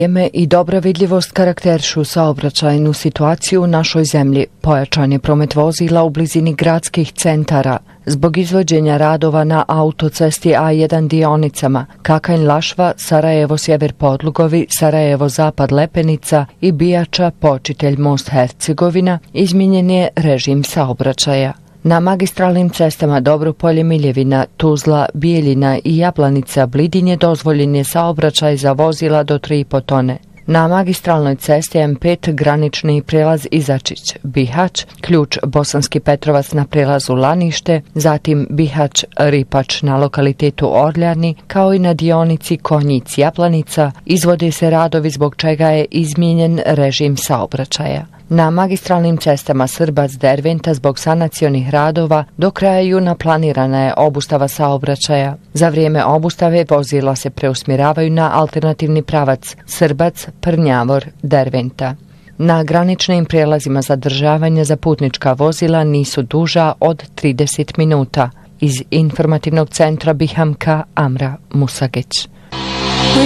Vrijeme i dobra vidljivost karakterišu saobraćajnu situaciju u našoj zemlji. Pojačan je promet vozila u blizini gradskih centara. Zbog izvođenja radova na autocesti A1 dionicama Kakanj-Lašva, Sarajevo-Sjever Podlugovi, Sarajevo-Zapad Lepenica i Bijača Počitelj Most Hercegovina izmijenjen je režim saobraćaja. Na magistralnim cestama Dobropolje, Miljevina, Tuzla, Bijeljina i Jablanica Blidinje dozvoljen je saobraćaj za vozila do 3,5 tone. Na magistralnoj cesti M5 granični prijelaz Izačić, Bihać, ključ Bosanski Petrovac na prijelazu Lanište, zatim Bihać, Ripač na lokalitetu Orljani, kao i na dionici Konjic-Japlanica, izvode se radovi zbog čega je izmijenjen režim saobraćaja. Na magistralnim cestama Srbac-Derventa zbog sanacionih radova do kraja juna planirana je obustava saobraćaja. Za vrijeme obustave vozila se preusmjeravaju na alternativni pravac Srbac-Prnjavor-Derventa. Na graničnim prijelazima zadržavanja za putnička vozila nisu duža od 30 minuta. Iz informativnog centra Bihamka Amra Musagić.